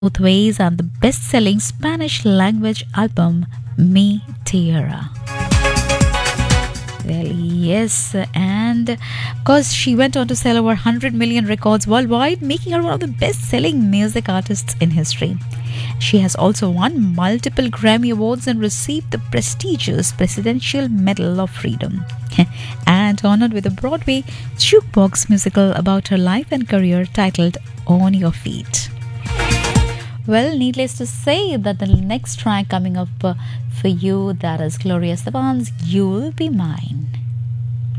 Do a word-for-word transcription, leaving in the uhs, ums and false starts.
Both Ways and the best-selling Spanish language album Mi Tierra. Well, yes, and because she went on to sell over one hundred million records worldwide, making her one of the best-selling music artists in history. She has also won multiple Grammy Awards and received the prestigious Presidential Medal of Freedom. And honored with a Broadway jukebox musical about her life and career titled On Your Feet. Well, needless to say that the next track coming up uh, for you, that is Gloria Estefan's You'll Be Mine.